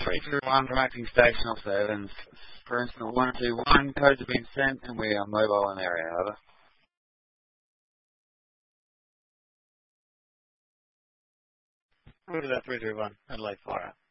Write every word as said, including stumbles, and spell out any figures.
three three one from acting station Officer Evans. For instance, one two one, codes have been sent and we are mobile in area, over. Roger that, three three one, Adelaide Fire.